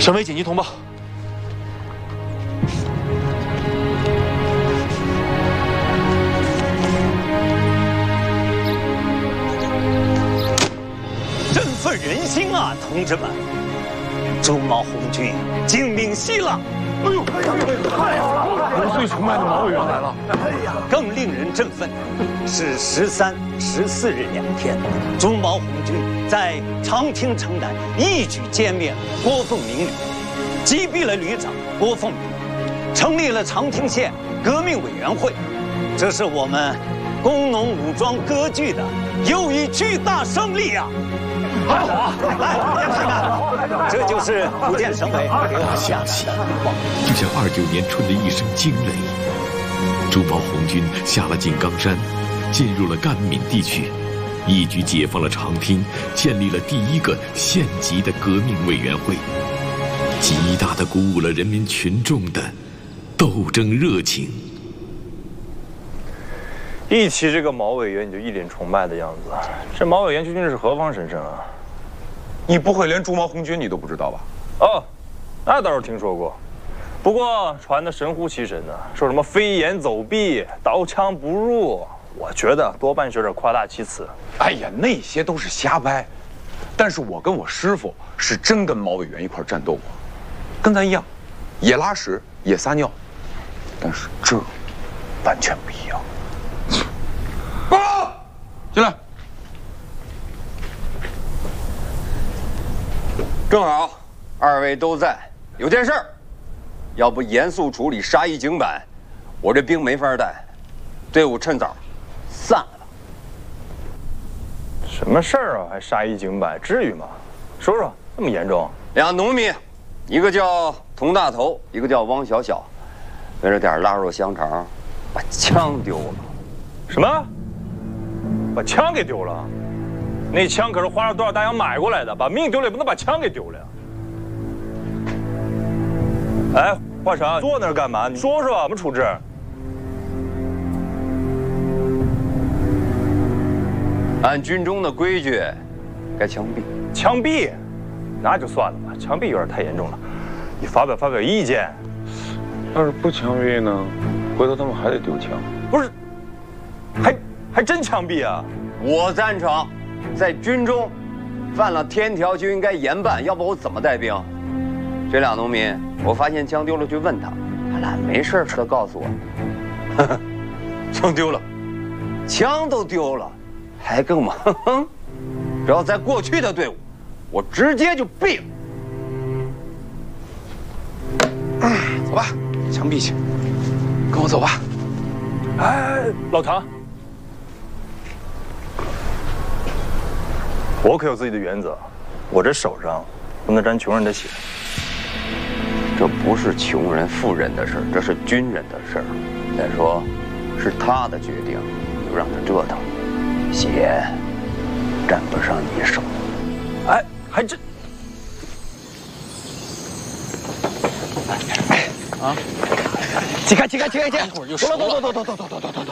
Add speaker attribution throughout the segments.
Speaker 1: 省委紧急通报。
Speaker 2: 振奋人心啊，同志们！朱毛红军精明希了。哎呦，
Speaker 1: 我最崇拜的毛委员来了。
Speaker 2: 更令人振奋的是13、14日2天，朱毛红军在长汀城南一举歼灭了郭凤鸣旅，击毙了旅长郭凤鸣，成立了长汀县革命委员会。这是我们工农武装割据的又一巨大胜利啊！ 来，大家看看，这就是福建省委给我
Speaker 3: 响起，就像29年春的一声惊雷。朱毛红军下了井冈山，进入了赣闽地区，一举解放了长汀，建立了第一个县级的革命委员会，极大地鼓舞了人民群众的斗争热情。
Speaker 4: 一提这个毛委员，你就一脸崇拜的样子。这毛委员究竟是何方神圣啊？
Speaker 5: 你不会连朱毛红军你都不知道吧？
Speaker 4: 哦，那倒是听说过，不过传得神乎其神呢，说什么飞檐走壁、刀枪不入，我觉得多半是有点夸大其词。
Speaker 5: 哎呀，那些都是瞎掰。但是我跟我师傅是真跟毛委员一块战斗过，跟咱一样，也拉屎也撒尿，但是这完全不一样。报告，进来。
Speaker 6: 正好，二位都在，有件事儿，要不严肃处理杀一井板，我这兵没法带，队伍趁早散了。
Speaker 4: 什么事儿啊？还杀一井板，至于吗？说说，这么严重？
Speaker 6: 俩农民，一个叫佟大头，一个叫汪小小，为了点腊肉香肠，把枪丢了。
Speaker 4: 什么？把枪给丢了？ 那枪可是花了多少大洋买过来的，把命丢了也不能把枪给丢了呀！哎，华成，坐那儿干嘛？你说说怎么处置？
Speaker 6: 按军中的规矩，该枪毙。
Speaker 4: 枪毙？那就算了吧，枪毙有点太严重了。你发表意见。
Speaker 5: 要是不枪毙呢？回头他们还得丢枪。
Speaker 4: 不是，还真枪毙啊？
Speaker 6: 我赞成。 在军中，犯了天条就应该严办，要不我怎么带兵？这俩农民，我发现枪丢了，去问他，他俩没事似的告诉我，呵呵，枪丢了，枪都丢了，还跟我哼哼。只要在过去的队伍，我直接就毙了。
Speaker 5: 走吧，枪毙去，跟我走吧。
Speaker 4: 哎，老唐。 我可有自己的原则，我这手上不能沾穷人的血。
Speaker 6: 这不是穷人富人的事儿，这是军人的事儿。再说，是他的决定，就让他折腾，血沾不上你手。
Speaker 4: 哎，还真……
Speaker 1: 啊！起开！一会儿就熟了。走。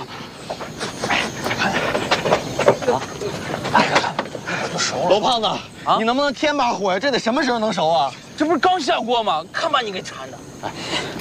Speaker 1: 哎，看。
Speaker 7: 老胖子，你能不能添把火呀？这得什么时候能熟啊？
Speaker 1: 这不是刚下锅吗？看把你给馋的！